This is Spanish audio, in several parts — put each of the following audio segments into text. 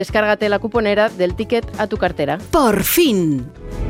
Descárgate la cuponera del ticket a tu cartera. ¡Por fin!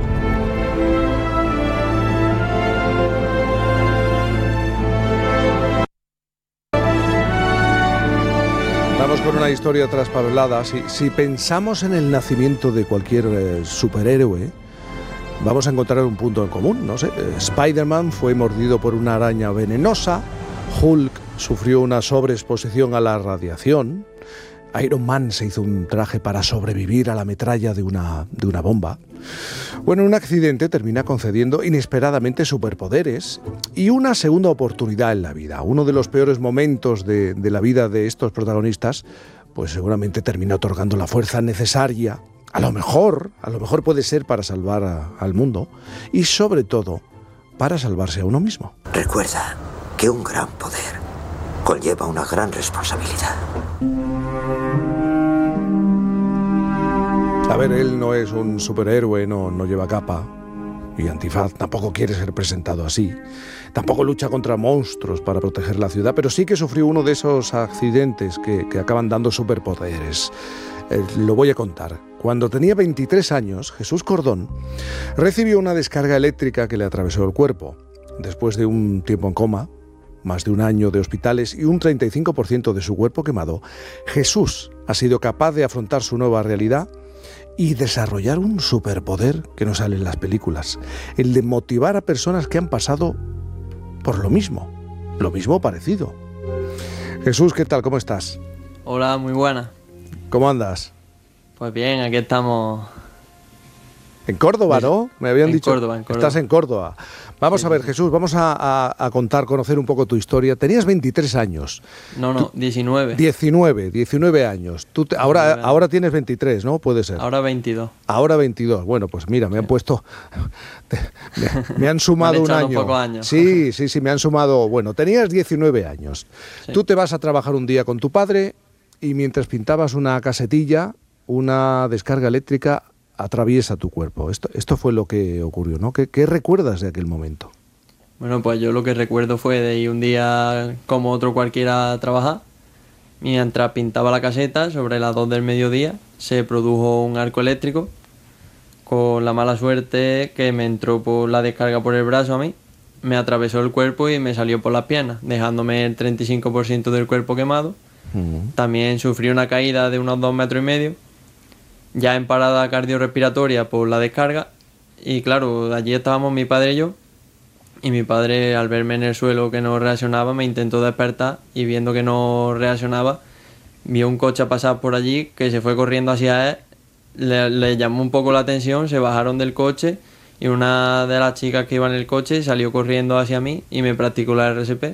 Vamos con una historia traspapelada. Si pensamos en el nacimiento de cualquier superhéroe, vamos a encontrar un punto en común, no sé. Spider-Man fue mordido por una araña venenosa, Hulk sufrió una sobreexposición a la radiación, Iron Man se hizo un traje para sobrevivir a la metralla de una bomba. Bueno, un accidente termina concediendo inesperadamente superpoderes y una segunda oportunidad en la vida. Uno de los peores momentos de la vida de estos protagonistas, pues seguramente termina otorgando la fuerza necesaria. A lo mejor puede ser para salvar al mundo y sobre todo para salvarse a uno mismo. Recuerda que un gran poder conlleva una gran responsabilidad. A ver, él no es un superhéroe, no lleva capa y antifaz, tampoco quiere ser presentado así. Tampoco lucha contra monstruos para proteger la ciudad, pero sí que sufrió uno de esos accidentes que acaban dando superpoderes. Lo voy a contar. Cuando tenía 23 años, Jesús Cordón recibió una descarga eléctrica que le atravesó el cuerpo. Después de un tiempo en coma, más de un año de hospitales y un 35% de su cuerpo quemado, Jesús ha sido capaz de afrontar su nueva realidad y desarrollar un superpoder que no sale en las películas, el de motivar a personas que han pasado por lo mismo parecido. Jesús, ¿qué tal? ¿Cómo estás? Hola, muy buena. ¿Cómo andas? Pues bien, aquí estamos. En Córdoba, ¿no? Me habían dicho. En Córdoba. Estás en Córdoba. Vamos a ver, Jesús, vamos a conocer un poco tu historia. Tenías 23 años. No, 19. 19 años. Ahora tienes 23, ¿no? Puede ser. Ahora 22. Ahora 22. Bueno, pues mira, me han puesto... me han sumado me han un año. Un poco años. Sí, me han sumado... Bueno, tenías 19 años. Sí. Tú te vas a trabajar un día con tu padre y mientras pintabas una casetilla, una descarga eléctrica atraviesa tu cuerpo. Esto fue lo que ocurrió, ¿no? ¿Qué recuerdas de aquel momento? Bueno, pues yo lo que recuerdo fue de ir un día como otro cualquiera a trabajar. Mientras pintaba la caseta, sobre las 2 del mediodía, se produjo un arco eléctrico con la mala suerte que me entró por la descarga por el brazo a mí, me atravesó el cuerpo y me salió por las piernas, dejándome el 35% del cuerpo quemado. También sufrí una caída de unos 2,5 metros, ya en parada cardiorrespiratoria por la descarga, y claro, allí estábamos mi padre y yo, y mi padre al verme en el suelo que no reaccionaba me intentó despertar y viendo que no reaccionaba vio un coche pasar por allí que se fue corriendo hacia él, le llamó un poco la atención, se bajaron del coche y una de las chicas que iba en el coche salió corriendo hacia mí y me practicó la RCP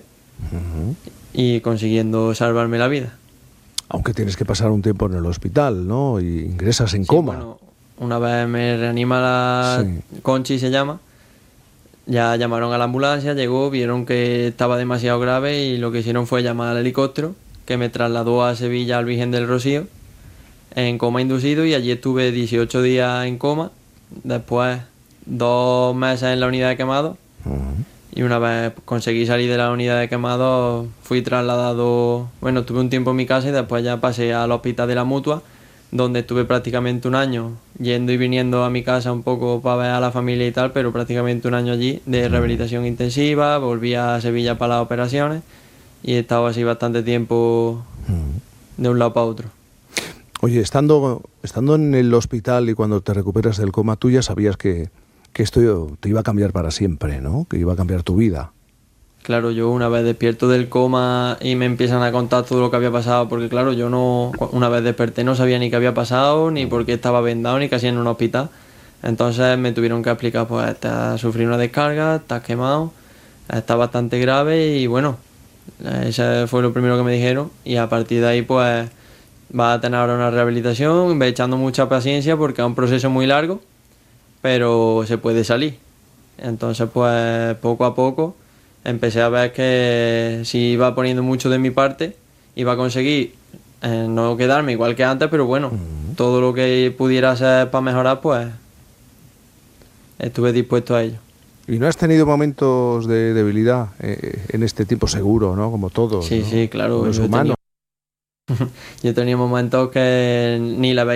y consiguiendo salvarme la vida. Aunque tienes que pasar un tiempo en el hospital, ¿no? Y ingresas en coma. Bueno, una vez me reanima la Conchi, se llama. Ya llamaron a la ambulancia, llegó, vieron que estaba demasiado grave y lo que hicieron fue llamar al helicóptero, que me trasladó a Sevilla al Virgen del Rocío, en coma inducido, y allí estuve 18 días en coma. Después 2 meses en la unidad de quemado. Y una vez conseguí salir de la unidad de quemado, fui trasladado, bueno, estuve un tiempo en mi casa y después ya pasé al hospital de la Mutua, donde estuve prácticamente un año, yendo y viniendo a mi casa un poco para ver a la familia y tal, pero prácticamente un año allí de rehabilitación intensiva, volví a Sevilla para las operaciones y he estado así bastante tiempo de un lado para otro. Oye, estando en el hospital y cuando te recuperas del coma, tú ya sabías que esto te iba a cambiar para siempre, ¿no? Que iba a cambiar tu vida. Claro, yo una vez despierto del coma y me empiezan a contar todo lo que había pasado, porque claro, yo una vez desperté no sabía ni qué había pasado, ni por qué estaba vendado, ni casi en un hospital. Entonces me tuvieron que explicar, pues te has sufrido una descarga, estás quemado, está bastante grave y bueno, ese fue lo primero que me dijeron y a partir de ahí pues vas a tener ahora una rehabilitación, ve echando mucha paciencia porque es un proceso muy largo, pero se puede salir. Entonces pues poco a poco empecé a ver que si iba poniendo mucho de mi parte iba a conseguir no quedarme igual que antes, pero bueno, todo lo que pudiera hacer para mejorar pues estuve dispuesto a ello. ¿Y no has tenido momentos de debilidad en este tiempo seguro, ¿no? Como todos, Sí, ¿no? Sí, claro. Como es humano. Yo tenía momentos que ni la veía